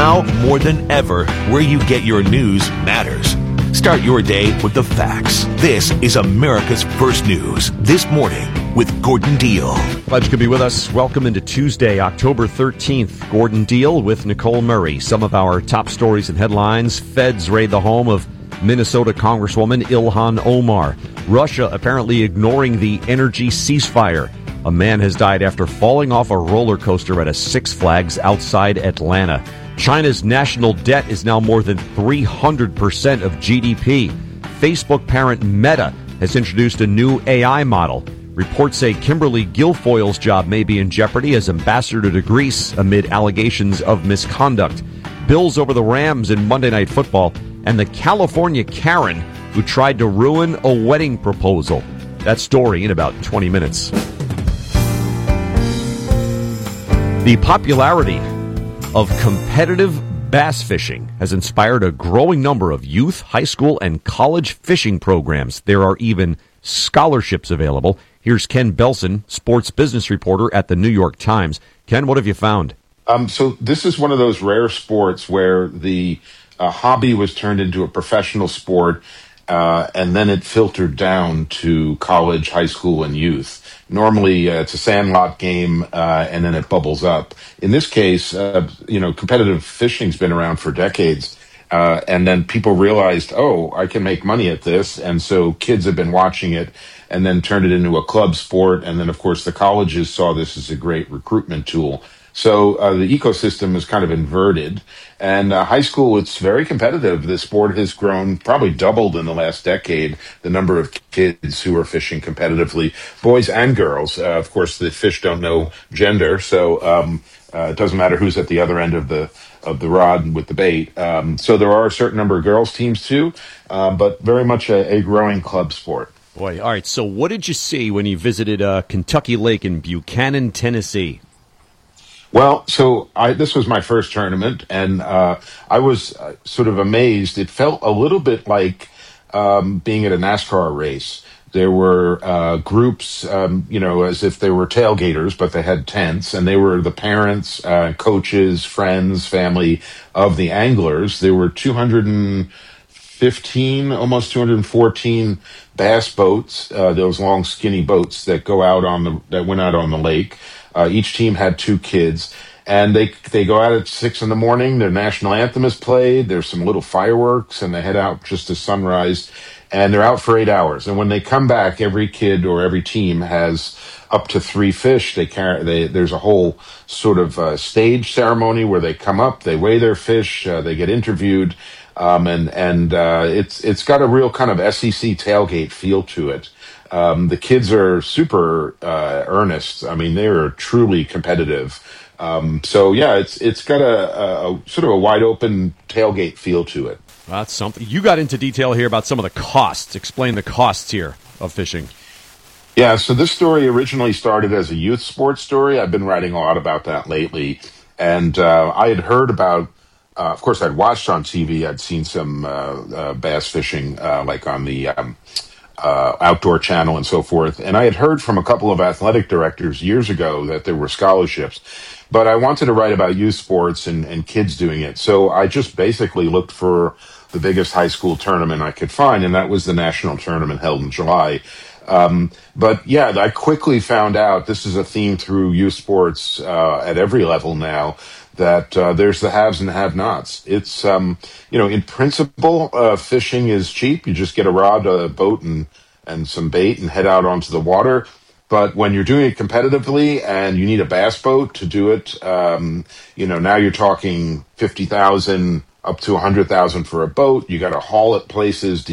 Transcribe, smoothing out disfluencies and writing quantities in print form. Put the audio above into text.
Now, more than ever, where you get your news matters. Start your day with the facts. This is America's First News This Morning with Gordon Deal. Glad you could be with us. Welcome into Tuesday, October 13th. Gordon Deal with Nicole Murray. Some of our top stories and headlines. Feds raid the home of Minnesota Congresswoman Ilhan Omar. Russia apparently ignoring the energy ceasefire. A man has died after falling off a roller coaster at a Six Flags outside Atlanta. China's national debt is now more than 300% of GDP. Facebook parent Meta has introduced a new AI model. Reports say Kimberly Guilfoyle's job may be in jeopardy as ambassador to Greece amid allegations of misconduct. Bills over the Rams in Monday Night Football, and the California Karen who tried to ruin a wedding proposal. That story in about 20 minutes. The popularity of competitive bass fishing has inspired a growing number of youth, high school, and college fishing programs. There are even scholarships available. Here's Ken Belson, sports business reporter at the New York Times. Ken, what have you found? So this is one of those rare sports where the hobby was turned into a professional sport, and then it filtered down to college, high school, and youth. Normally, it's a sandlot game, and then it bubbles up. In this case, competitive fishing's been around for decades, and then people realized, I can make money at this, and so kids have been watching it, and then turned it into a club sport, and then, of course, the colleges saw this as a great recruitment tool. So the ecosystem is kind of inverted. And high school, it's very competitive. The sport has grown, probably doubled in the last decade, the number of kids who are fishing competitively, boys and girls. Of course, the fish don't know gender, so it doesn't matter who's at the other end of the rod with the bait. So there are a certain number of girls teams too, but very much a growing club sport. Boy, all right. So what did you see when you visited Kentucky Lake in Buchanan, Tennessee? Well, so this was my first tournament, and I was sort of amazed. It felt a little bit like being at a NASCAR race. There were groups, as if they were tailgaters, but they had tents, and they were the parents, coaches, friends, family of the anglers. There were 215, almost 214 bass boats, those long, skinny boats that went out on the lake. Each team had two kids, and they go out at 6 a.m. Their national anthem is played. There's some little fireworks, and they head out just as sunrise, and they're out for 8 hours. And when they come back, every kid or every team has up to 3 fish. There's a whole sort of stage ceremony where they come up, they weigh their fish, they get interviewed, and it's got a real kind of SEC tailgate feel to it. The kids are super earnest. I mean, they're truly competitive. It's got a sort of a wide open tailgate feel to it. That's something. You got into detail here about some of the costs. Explain the costs here of fishing. Yeah, so this story originally started as a youth sports story. I've been writing a lot about that lately. And I had heard about, of course, I'd watched on TV. I'd seen some bass fishing, like on the Outdoor Channel and so forth. And I had heard from a couple of athletic directors years ago that there were scholarships. But I wanted to write about youth sports and kids doing it. So I just basically looked for the biggest high school tournament I could find, and that was the national tournament held in July. I quickly found out, this is a theme through youth sports at every level now, that there's the haves and the have-nots. It's, in principle, fishing is cheap. You just get a rod, a boat, and some bait and head out onto the water. But when you're doing it competitively and you need a bass boat to do it, now you're talking $50,000 up to $100,000 for a boat. You got to haul it places.